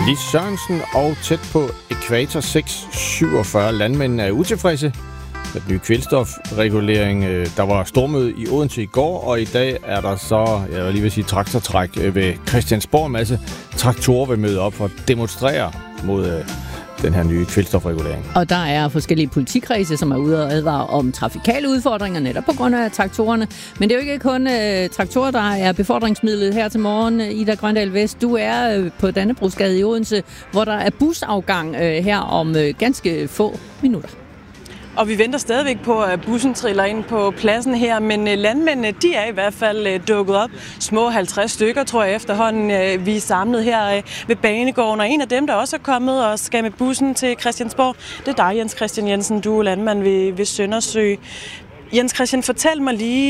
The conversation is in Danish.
Lis Sørensen og tæt på ekvator 647. Landmændene er utilfredse med den nye kvælstofregulering. Der var stormøde i Odense i går, og i dag er der så, jeg vil lige vil sige, traktortræk ved Christiansborg. En masse traktorer vil møde op for at demonstrere mod den her nye kvælstofregulering. Og der er forskellige politikredse, som er ude og advare om trafikale udfordringer, netop på grund af traktorerne. Men det er jo ikke kun traktorer, der er befordringsmidlet her til morgen. Ida Grøndal Vest, du er på Dannebrogsgade i Odense, hvor der er busafgang her om ganske få minutter. Og vi venter stadigvæk på, at bussen triller ind på pladsen her, men landmændene, de er i hvert fald dukket op. Små 50 stykker, tror jeg efterhånden, vi er samlet her ved Banegården. Og en af dem, der også er kommet og skal med bussen til Christiansborg, det er dig, Jens Christian Jensen. Du er landmand ved Søndersø. Jens Christian, fortæl mig lige,